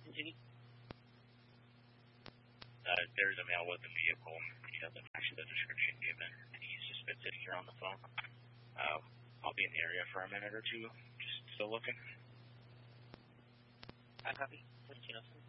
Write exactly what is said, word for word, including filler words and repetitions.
continue. Uh, there's a male with a vehicle. He doesn't match the description given, and he's just been sitting here on the phone. Uh, I'll be in the area for a minute or two. Just still looking. I copy. fourteen oh seven.